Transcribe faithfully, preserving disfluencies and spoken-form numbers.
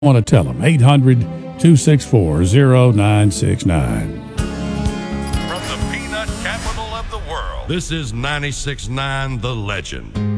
want to tell them. eight hundred, two six four, zero nine six nine. From the peanut capital of the world, this is ninety-six point nine The Legend.